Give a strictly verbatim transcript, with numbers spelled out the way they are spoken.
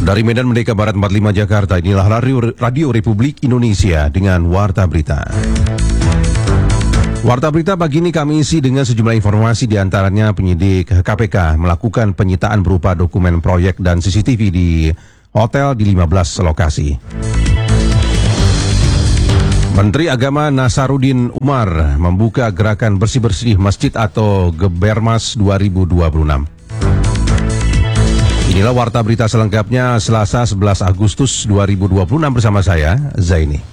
Dari Medan Merdeka Barat empat puluh lima Jakarta, inilah Radio, Radio Republik Indonesia dengan Warta Berita. Warta Berita pagi ini kami isi dengan sejumlah informasi, diantaranya penyidik K P K melakukan penyitaan berupa dokumen proyek dan C C T V di hotel di lima belas lokasi. Menteri Agama Nasaruddin Umar membuka gerakan bersih-bersih masjid atau Gebermas dua ribu dua puluh enam. Inilah Warta Berita selengkapnya Selasa sebelas Agustus dua ribu dua puluh enam bersama saya, Zaini.